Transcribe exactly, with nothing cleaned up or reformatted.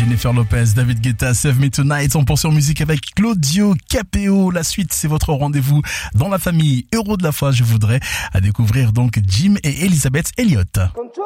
Jennifer Lopez, David Guetta, Save Me Tonight. On poursuit en musique avec Claudio Capéo. La suite, c'est votre rendez-vous dans la famille Euro de la foi. Je voudrais à découvrir donc Jim et Elisabeth Elliott.